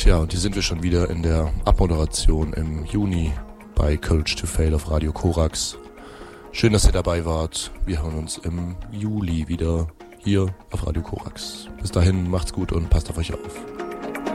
Tja, und hier sind wir schon wieder in der Abmoderation im Juni bei Courage to Fail auf Radio Korax. Schön, dass ihr dabei wart. Wir hören uns im Juli wieder hier auf Radio Korax. Bis dahin, macht's gut und passt auf euch auf.